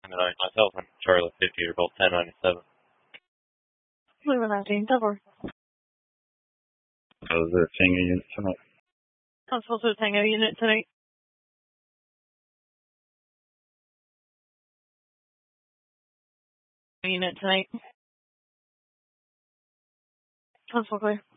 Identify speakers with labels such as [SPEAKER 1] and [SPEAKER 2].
[SPEAKER 1] Myself and Charlotte 50 are both 1097.
[SPEAKER 2] Cleveland 19, Denver.
[SPEAKER 3] Was there a Tango unit tonight?
[SPEAKER 2] I'm supposed to Tango unit tonight. Unit tonight. That's clear.